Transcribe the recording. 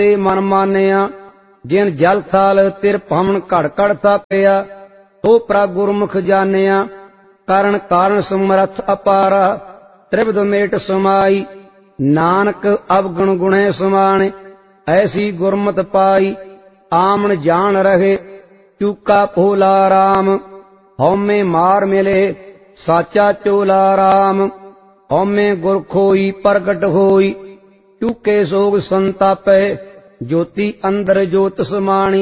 ਤੇ ਮਨ ਮਾਨਿਆ। ਜਿਨ ਜਲ ਥਲ ਤਿਰ ਭਵਨ ਘੜ ਘੜ ਥਾਪਿਆ, ਸੋ ਪ੍ਰਭ ਗੁਰਮੁਖ ਜਾਣਿਆ। ਕਰਨ ਕਾਰਨ ਸਮਰਥ ਅਪਾਰਾ, ਤ੍ਰਿਪਦ ਮੇਟ ਸਮਾਈ। ਨਾਨਕ ਅਵਗੁਣ ਗੁਣੇ ਸਮਾਣੇ, ਐਸੀ ਗੁਰਮਤ ਪਾਈ। ਆਮਣ ਜਾਣ ਰਹੇ ਚੂਕਾ ਭੋਲਾ ਰਾਮ, ਹਉਮੈ ਮਾਰ ਮਿਲੇ ਸਾਚਾ ਚੋਲਾ ਰਾਮ। ਹਉਮੈ ਗੁਰ ਖੋਈ ਪ੍ਰਗਟ ਹੋਈ, ਚੂਕੇ ਸੋਗ ਸੰਤਾਪੈ। ਜੋਤੀ ਅੰਦਰ ਜੋਤ ਸਮਾਣੀ,